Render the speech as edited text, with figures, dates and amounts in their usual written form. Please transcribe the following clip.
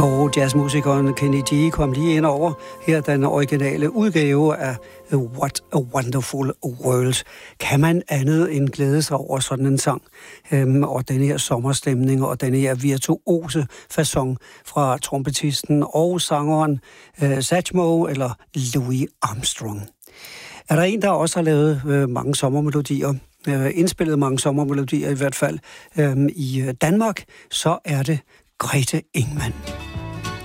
Og jazzmusikeren Kenny G kom lige ind over her den originale udgave af What a Wonderful World. Kan man andet end glæde sig over sådan en sang? Og denne her sommerstemning og denne her virtuose façon fra trompetisten og sangeren Satchmo eller Louis Armstrong. Er der en, der også har lavet mange sommermelodier, indspillet mange sommermelodier i hvert fald i Danmark, så er det Grete Ingmann.